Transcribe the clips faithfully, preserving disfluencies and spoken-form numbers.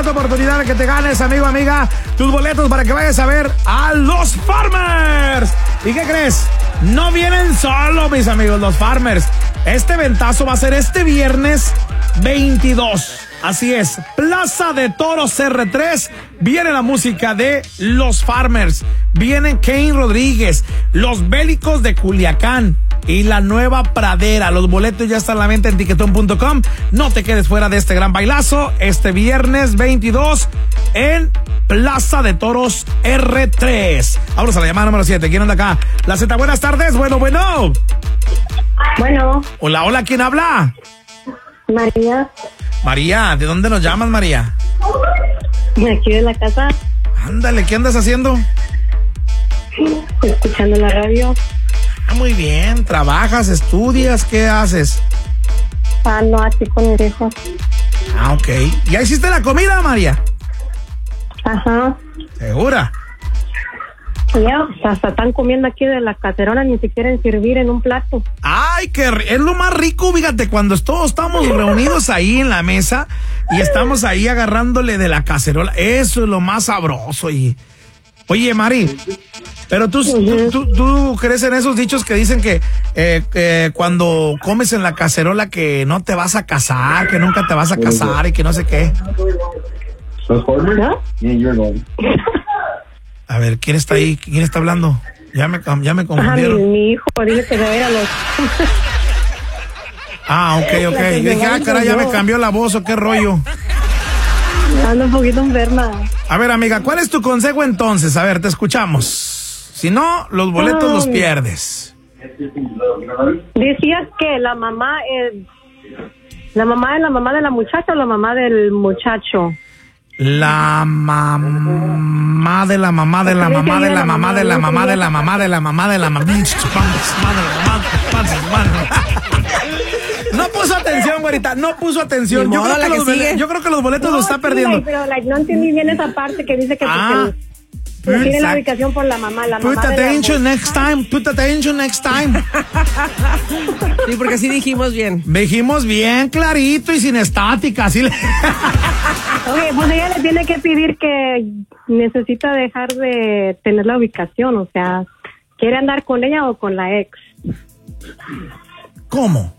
tu oportunidad de que te ganes, amigo, amiga, tus boletos para que vayas a ver a los Farmers. ¿Y qué crees? No vienen solo, mis amigos, los Farmers. Este ventazo va a ser este viernes veintidós. Así es, Plaza de Toros R tres. Viene la música de los Farmers. Vienen Kane Rodríguez, los Bélicos de Culiacán y la Nueva Pradera. Los boletos ya están a la venta en tiquetón punto com. No te quedes fuera de este gran bailazo. Este viernes veintidós en Plaza de Toros R tres. Vamos a la llamada número siete. ¿Quién anda acá? La Z, buenas tardes. Bueno, bueno. Bueno. Hola, hola, ¿quién habla? María. María, ¿de dónde nos llamas, María? De aquí de la casa. Ándale, ¿qué andas haciendo? Escuchando la radio. Ah, muy bien. ¿Trabajas, estudias? ¿Qué haces? Ah, no, aquí con mis hijos. Ah, ok. ¿Ya hiciste la comida, María? Ajá. ¿Segura? Ya, hasta están comiendo aquí de la cacerola, ni siquiera en servir en un plato. Ay, que es lo más rico, fíjate, cuando todos estamos reunidos ahí en la mesa y estamos ahí agarrándole de la cacerola. Eso es lo más sabroso. Y oye, Mari, pero tú, tú, tú, tú crees en esos dichos que dicen que eh, eh, cuando comes en la cacerola que no te vas a casar, que nunca te vas a casar y que no sé qué. ¿No? A ver, ¿quién está ahí? ¿Quién está hablando? Ya me, ya me confundieron. Ajá, mi, mi hijo dice que va a ir a los... Ah, ok, ok. Yo dije, ah, caray, ya me cambió la voz o qué rollo. Ando un poquito enferma. A ver, amiga, ¿cuál es tu consejo entonces? A ver, te escuchamos. Si no, los boletos um, los pierdes. Decías que la mamá es... ¿La mamá es la mamá de la muchacha o la mamá del muchacho? La mamá de la mamá de la mamá de la mamá de la mamá de la mamá de la mamá de la mamá de la mamá. No puso atención, güerita, no puso atención. Yo creo que los boletos, yo creo que los boletos los está perdiendo. Pero like, no entendí bien esa parte que dice que ah, no tiene la ubicación por la mamá, la mamá. Put attention next time, put attention next time. Sí, porque así dijimos bien. Dijimos bien clarito y sin estática, así le... Oye, pues ella le tiene que pedir que necesita dejar de tener la ubicación, o sea, ¿quiere andar con ella o con la ex? ¿Cómo?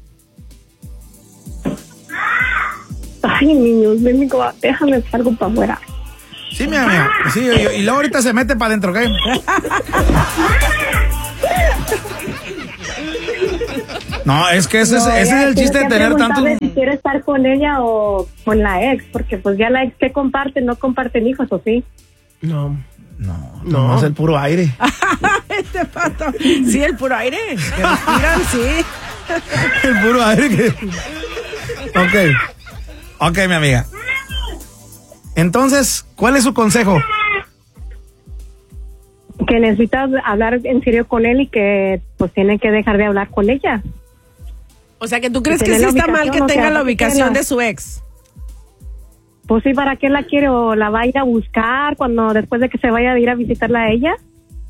Ay, niños, ven, déjame salgo para afuera. Sí, mi amiga, sí, y, y luego ahorita se mete para adentro, ¿qué? No, es que ese, no, es, ese es el chiste de tener tantos... si quiere estar con ella o con la ex, porque pues ya la ex que comparte, no comparten hijos, ¿o sí? No, no, no, no es el puro aire. Este pato, sí, el puro aire, que respiran, sí. El puro aire que... Ok, ok, mi amiga. Entonces, ¿cuál es su consejo? Que necesitas hablar en serio con él y que pues tiene que dejar de hablar con ella. O sea, que tú crees que sí está mal que tenga la ubicación de su ex. Pues sí, ¿para qué la quiere? ¿O la va a ir a buscar cuando después de que se vaya a ir a visitarla a ella?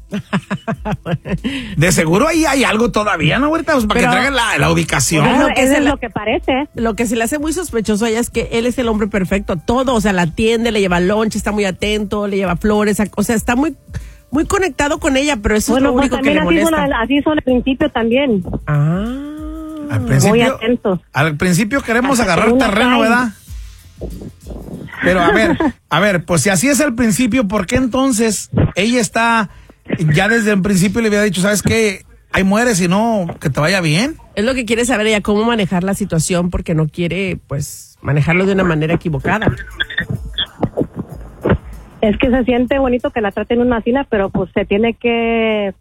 De seguro ahí hay algo todavía, ¿no, ahorita? Pues para Pero, que traigan la, la ubicación. Bueno, lo que eso es la, lo que parece. Lo que se le hace muy sospechoso a ella es que él es el hombre perfecto. Todo, o sea, la atiende, le lleva lunch, está muy atento, le lleva flores, o sea, está muy... muy conectado con ella, pero eso bueno, es lo único pues que le molesta. Son, así son al principio también. Ah. Al principio, muy atentos. Al principio queremos Hasta agarrar terreno, ¿verdad? Pero a ver, a ver, pues si así es al principio, ¿por qué entonces ella está, ya desde el principio le había dicho, ¿sabes qué? Ahí mueres y no, que te vaya bien. Es lo que quiere saber ella, cómo manejar la situación, porque no quiere, pues, manejarlo de una manera equivocada. Es que se siente bonito que la traten una así, pero pues se tiene que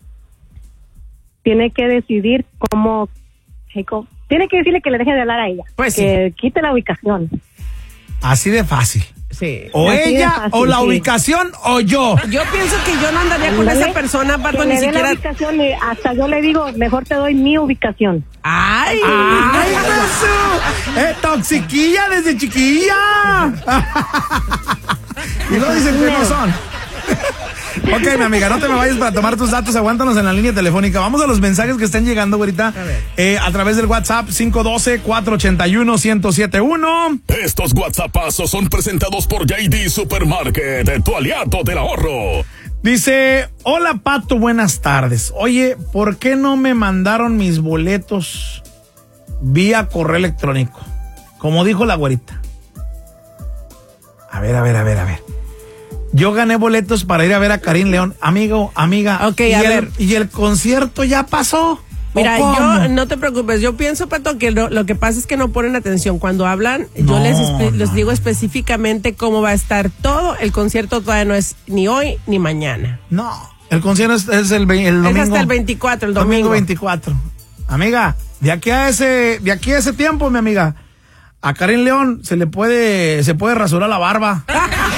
tiene que decidir cómo, cómo tiene que decirle que le deje de hablar a ella, pues que sí. quite la ubicación. Así de fácil. Sí. O Así ella, fácil, o la sí. ubicación, o yo. Yo pienso que yo no andaría con Dale, esa persona, Pato, que ni le dé siquiera. La ubicación, hasta yo le digo, mejor te doy mi ubicación. ¡Ay! ¡Ay, eso! ¡Eh, toxiquilla desde chiquilla! Y no dicen que no son. Ok, mi amiga, no te me vayas para tomar tus datos, aguántanos en la línea telefónica. Vamos a los mensajes que están llegando ahorita a, eh, a través del WhatsApp cinco uno dos, cuatro ocho uno, uno cero siete uno. Estos WhatsAppazos son presentados por J D Supermarket, tu aliado del ahorro. Dice, hola Pato, buenas tardes. Oye, ¿por qué no me mandaron mis boletos vía correo electrónico? Como dijo la güerita. A ver, a ver, a ver, a ver. Yo gané boletos para ir a ver a Karim León. Amigo, amiga. Ok, y a el, ver. ¿Y el concierto ya pasó? Mira, yo, no te preocupes, yo pienso, Pato, que lo, lo que pasa es que no ponen atención. Cuando hablan, No, yo les, espe- no. les digo específicamente cómo va a estar todo. El concierto todavía no es ni hoy ni mañana. No, el concierto es, es el, ve- el domingo. Es hasta el veinticuatro, el domingo. Domingo veinticuatro. Amiga, de aquí a ese, de aquí a ese tiempo, mi amiga, a Karim León se le puede, se puede rasurar la barba.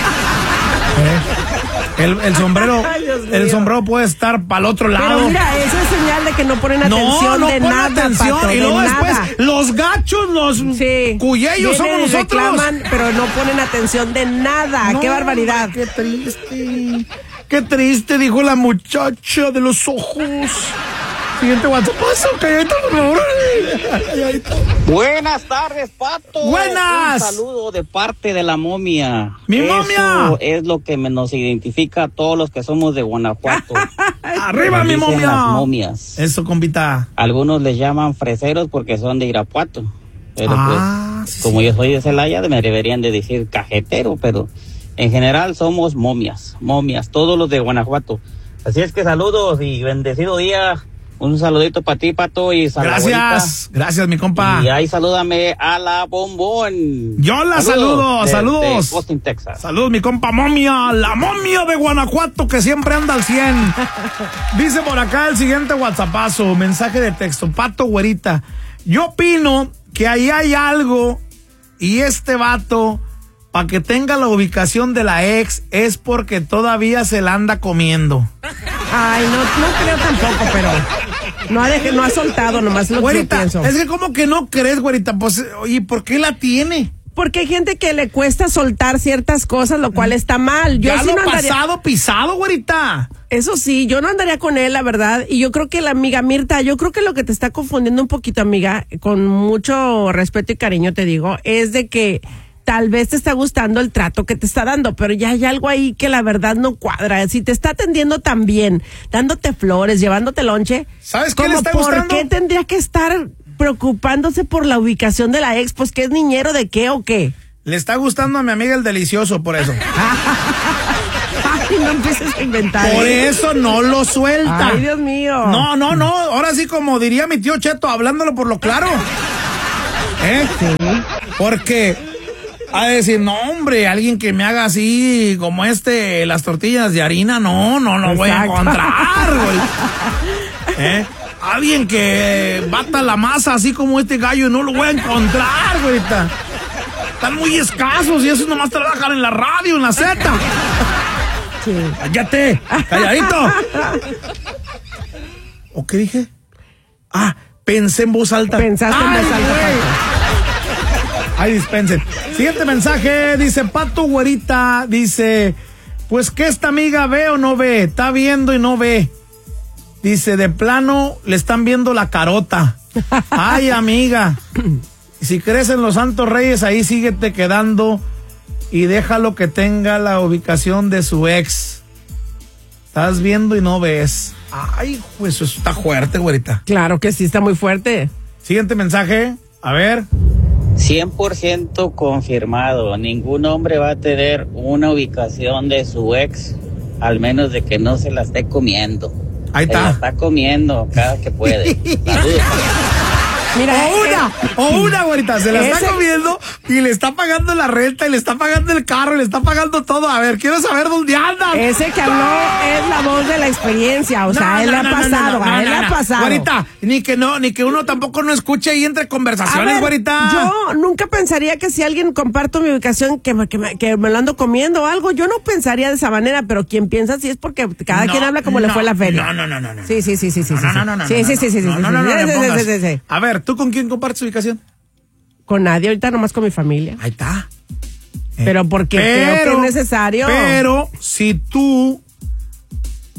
¿Eh? El, el sombrero, Ay, Dios el mío. sombrero puede estar para el otro lado. Pero mira, eso es señal de que no ponen no, atención no de pone nada, atención. Pato, y de luego nada. después, los gachos, los Sí. cuyellos somos Vienen y nosotros. reclaman, pero no ponen atención de nada. No, ¡Qué barbaridad! Qué triste. Qué triste, dijo la muchacha de los ojos. Siguiente WhatsApp. Paso, calladito, por favor. Calladito. Buenas tardes, Pato. Buenas. Un saludo de parte de la momia. ¡Mi Eso momia! es lo que me- nos identifica a todos los que somos de Guanajuato. Arriba, Nos mi dicen momia. las momias. Eso, compita. Algunos les llaman freseros porque son de Irapuato. Pero Ah, pues, sí, como sí. yo soy de Celaya, me deberían de decir cajetero, pero en general somos momias, momias, todos los de Guanajuato. Así es que saludos y bendecido día. Un saludito para ti, Pato, y Gracias. saludita. Gracias, mi compa. Y ahí salúdame a la Bombón. Yo la saludo, de- saludos. de Austin, Texas. Saludos, mi compa momia, la momia de Guanajuato que siempre anda al cien. Dice por acá el siguiente WhatsAppazo, mensaje de texto, Pato güerita. Yo opino que ahí hay algo y este vato, para que tenga la ubicación de la ex, es porque todavía se la anda comiendo. Ay, no, no creo tampoco, pero no ha, deje- no ha soltado nomás lo que yo Güerita, pienso. es que como que no crees, güerita, pues, oye, ¿por qué la tiene? Porque hay gente que le cuesta soltar ciertas cosas, lo cual está mal. Yo Ya sí lo no andaría- pasado, pisado, güerita. Eso sí, yo no andaría con él, la verdad. Y yo creo que la amiga Mirta, yo creo que lo que te está confundiendo un poquito, amiga, con mucho respeto y cariño te digo, es de que tal vez te está gustando el trato que te está dando, pero ya hay algo ahí que la verdad no cuadra. Si te está atendiendo tan bien, dándote flores, llevándote lonche, ¿Sabes qué le ¿cómo está por gustando? qué tendría que estar preocupándose por la ubicación de la ex? Pues, ¿qué es niñero de qué o qué? Le está gustando a mi amiga el delicioso, por eso. Ay, no empieces a inventar. Por ¿eh? eso no lo suelta. Ay, Dios mío. No, no, no. Ahora sí, como diría mi tío Cheto, hablándolo por lo claro. ¿Eh? Porque a decir, no, hombre, alguien que me haga así como este, las tortillas de harina, no, no, no voy a Exacto. encontrar, güey. ¿Eh? Alguien que bata la masa así como este gallo, no lo voy a encontrar, güey. Están muy escasos y esos nomás trabajan en la radio, en la Z. Sí. ¡Cállate! ¡Calladito! ¿O qué dije? Ah, pensé en voz alta. Pensaste en Ay, voz alta, güey. Pato. Ay, dispensen. Siguiente mensaje, dice Pato güerita, dice, pues que esta amiga ve o no ve, está viendo y no ve. Dice, de plano le están viendo la carota. Ay, amiga, si crees en los santos reyes, ahí síguete quedando y déjalo que tenga la ubicación de su ex. Estás viendo y no ves. Ay, pues eso está fuerte, güerita. Claro que sí, está muy fuerte. Siguiente mensaje, a ver. cien por ciento confirmado. Ningún hombre va a tener una ubicación de su ex, al menos de que no se la esté comiendo. Ahí Se la está. está comiendo cada que puede. Saludos. Mira, O una, eh, o una, güerita, se la está ese- comiendo y le está pagando la renta y le está pagando el carro y le está pagando todo. A ver, quiero saber dónde andan. ese que habló es la voz de la experiencia, o sea, No, él no, le ha no, no, pasado, no, a no, él le no, ha no. pasado. Güerita, ni que no, ni que uno tampoco no escuche ahí entre A conversaciones, ver, güerita. yo nunca pensaría que si alguien comparto mi ubicación que me, que, me, que me lo ando comiendo o algo, yo no pensaría de esa manera, pero quien piensa así es porque cada No, quien habla como le no, fue la feria. No, no, no, no, no. Sí, sí, sí, sí, sí. No, sí, no, no, no, no, sí, no, sí, sí, sí, sí, no, sí, no, no, no, sí, no sí, pongas. sí, sí, sí. A ver, ¿tú con quién compartes ubicación? Con nadie, ahorita nomás con mi familia. Ahí está. Pero porque creo que es necesario. Pero si tú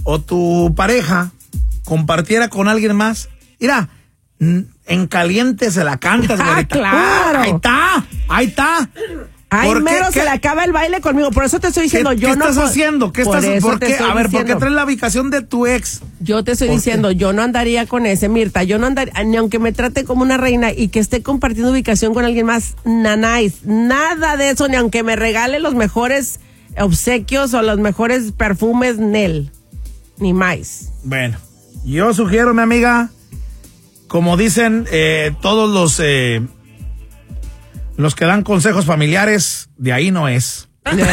o tu pareja compartiera con alguien más, mira, en caliente se la cantas, Ah, güerita. claro. Uh, ahí está, ahí está. Ay, ¿Por qué? mero ¿Qué? se le acaba el baile conmigo. Por eso te estoy diciendo, ¿Qué, yo ¿qué no. estás po- haciendo? ¿Qué por estás eso ¿Por te qué? estoy A ver, ¿por qué diciendo. traes la ubicación de tu ex? Yo te estoy ¿Por diciendo, qué? yo no andaría con ese, Mirta. Yo no andaría, ni aunque me trate como una reina y que esté compartiendo ubicación con alguien más, nanáis. Nada de eso, ni aunque me regale los mejores obsequios o los mejores perfumes, Nel. Ni más. Bueno, yo sugiero, mi amiga, como dicen eh, todos los eh, los que dan consejos familiares, de ahí no es.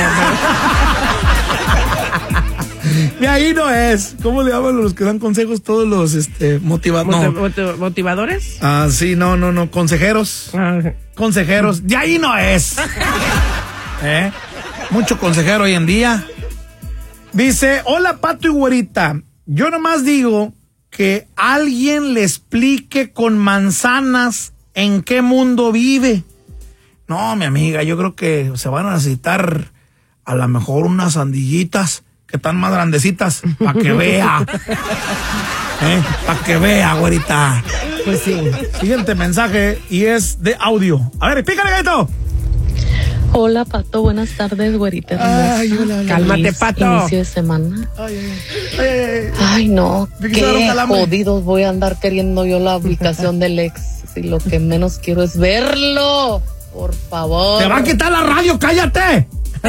De ahí no es. ¿Cómo le llaman los que dan consejos? Todos los este motivadores. Motiv- No. motiv- ¿Motivadores? Ah, sí, no, no, no. Consejeros. Ah, Consejeros. De ahí no es. ¿Eh? Mucho consejero hoy en día. Dice, hola Pato y Güerita. Yo nomás digo que alguien le explique con manzanas en qué mundo vive. No, mi amiga, yo creo que se van a necesitar a lo mejor unas sandillitas que están más grandecitas para que vea. ¿Eh? Para que vea, güerita. pues sí. Siguiente mensaje y es de audio. A ver, pícale, Gaito. Hola, Pato. Buenas tardes, güerita hermosa. Ay, hola, hola. Cálmate, Feliz Pato. Inicio de semana. Ay, ay, ay. Ay, ay, ay. Ay, no. Me quiso dar un Qué calambre. jodidos voy a andar queriendo yo la ubicación del ex. Si lo que menos quiero es verlo. Por favor. Te va a quitar la radio, cállate.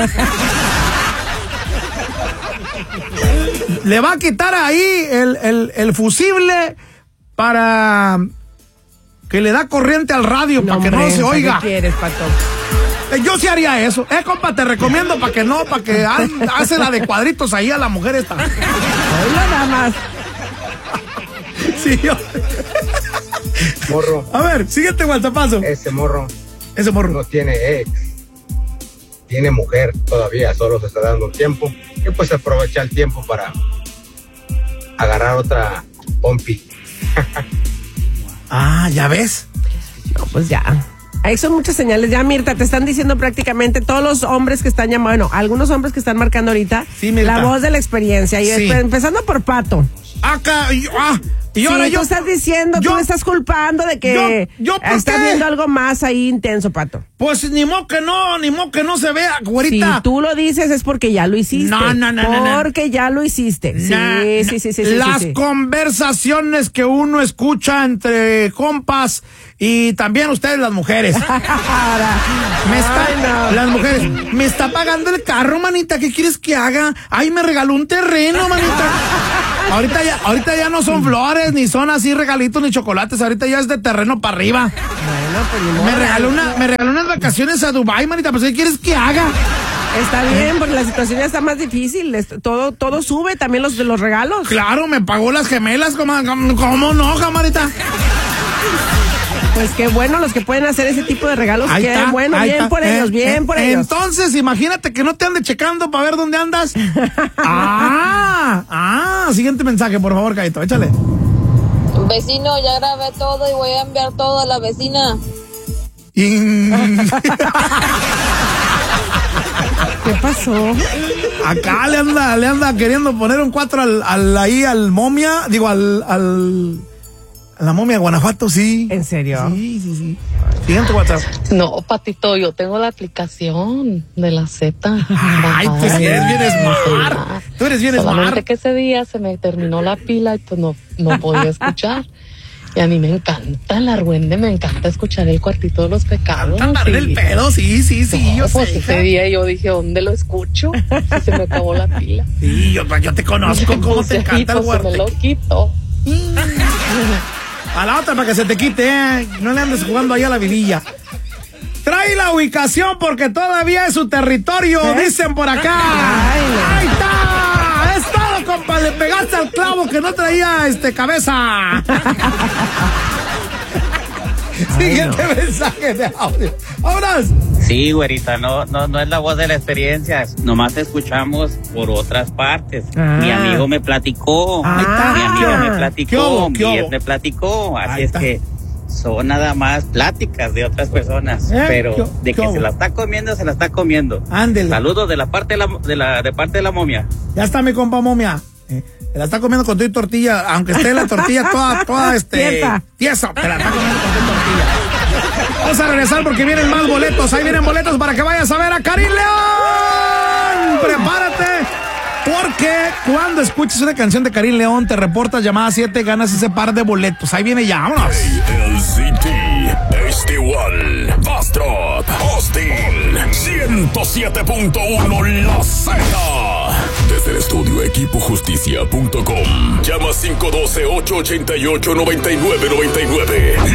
Le va a quitar ahí el, el, el fusible para que le da corriente al radio para que no hombre, se ¿para oiga. ¿Qué quieres, Pato? Eh, Yo sí haría eso. Eh, compa, te recomiendo para que no, para que ha- hace la de cuadritos ahí a la mujer esta. Hola, nada más. Sí, yo- Morro, A ver, siguiente WhatsAppazo. ese morro Ese morro. no tiene ex, tiene mujer todavía, solo se está dando tiempo y pues aprovecha el tiempo para agarrar otra pompi. Ah, ¿ya ves? No, pues ya. Ahí son muchas señales. Ya, Mirta, te están diciendo prácticamente todos los hombres que están llamando, bueno, algunos hombres que están marcando ahorita, Sí, Mirta. la voz de la experiencia. Y Sí. después, empezando por Pato. Acá, y, ah, y Sí, ahora tú yo. estás diciendo, yo- tú me estás culpando de que Yo- yo, ¿por estás qué? viendo algo más ahí intenso, Pato. Pues ni modo que no, ni modo que no se vea, Si güerita. tú lo dices es porque ya lo hiciste. No, no, no, no, no. Porque ya lo hiciste. Nah, sí, sí, sí, sí, sí, Las sí, sí. conversaciones que uno escucha entre compas y también ustedes las mujeres. Me está, Ay, no. Las mujeres, me está pagando el carro, manita, ¿qué quieres que haga? Ay, me regaló un terreno, manita. Ahorita ya, ahorita ya no son flores, ni son así regalitos, ni chocolates, ahorita ya es de terreno para arriba. Bueno, pues ni modo. Me regaló una, me regaló unas vacaciones a Dubái, manita, pues ¿qué quieres que haga? Está bien, porque la situación ya está más difícil. Esto- Todo, todo sube, también los de los regalos. Claro, me pagó las gemelas, ¿cómo, cómo no, camarita? Pues qué bueno los que pueden hacer ese tipo de regalos. Ahí Qué está, bueno, ahí bien está. por Eh, ellos, bien eh, por ellos. Entonces, imagínate que no te ande checando para ver dónde andas. ah, ah, siguiente mensaje, por favor, Caito, échale. Vecino, ya grabé todo y voy a enviar todo a la vecina. Y- ¿Qué pasó? Acá le anda, le anda queriendo poner un cuatro al, al ahí al momia, digo al, al a la momia Guanajuato, sí. ¿En serio? Sí, sí, sí. Siguiente WhatsApp. No, Patito, yo tengo la aplicación de la Z. Ay, pues eres bien smart. Tú eres bien Solamente smart. que ese día se me terminó la pila y pues no, no podía escuchar. Y a mí me encanta el argüende, me encanta escuchar el cuartito de los pecados. Andar en el y- pedo, sí, sí, sí, No, yo pues sé. ese hija. día yo dije, ¿dónde lo escucho? Y se me acabó la pila. Sí, yo, yo te conozco, cómo Pues te ahí, encanta el pues, se me huerte. lo quito. A la otra para que se te quite, ¿eh? No le andes jugando ahí a la vidilla. Trae la ubicación porque todavía es su territorio, ¿Eh? dicen por acá. Ay, no. Ahí está. Es todo, compa. Le pegaste al clavo que no traía este cabeza. Siguiente mensaje de audio. ¡Vámonos! Sí, güerita, no, no, no es la voz de la experiencia, es- nomás te escuchamos por otras partes. Ah. Mi amigo me platicó, Ahí está. mi amigo me ¿Qué platicó, hubo? mi ¿Qué hubo? ex me platicó, así Ahí es está. que son nada más pláticas de otras personas, ¿Eh? pero ¿Qué- de qué que hubo? se la está comiendo, se la está comiendo. Ándele. Saludos de la parte de la, de la, de parte de la momia. Ya está mi compa momia. Eh, Te la está comiendo con tu tortilla, aunque esté la tortilla toda, toda, este... Tiesa. Tiesa, te la está comiendo con tu tortilla. Vamos a regresar porque vienen más boletos. Ahí vienen boletos para que vayas a ver a Karim León. Prepárate. Porque cuando escuches una canción de Karim León, te reportas llamada siete, ganas ese par de boletos. Ahí viene ya, vámonos. A L C T, H One, Bastrop, Austin, ciento siete punto uno La Z. Desde el estudio equipo justicia punto com. Llama cinco uno dos, ocho ocho ocho, nueve nueve nueve nueve.